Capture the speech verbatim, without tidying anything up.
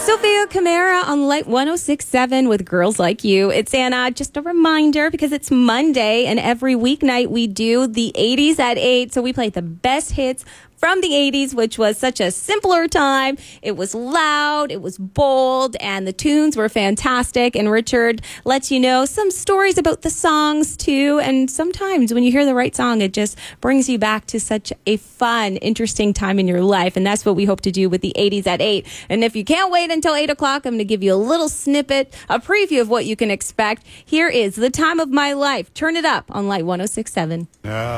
Sophia Kamara on Light one oh six point seven with Girls Like You. It's Anna. Just a reminder, because it's Monday, and every weeknight we do the eighties at eight. So we play the best hits from the eighties, which was such a simpler time. It was loud, it was bold, and the tunes were fantastic. And Richard lets you know some stories about the songs, too. And sometimes when you hear the right song, it just brings you back to such a fun, interesting time in your life. And that's what we hope to do with the eighties at eight. And if you can't wait until eight o'clock, I'm going to give you a little snippet, a preview of what you can expect. Here is The Time of My Life. Turn it up on Light one oh six point seven. Now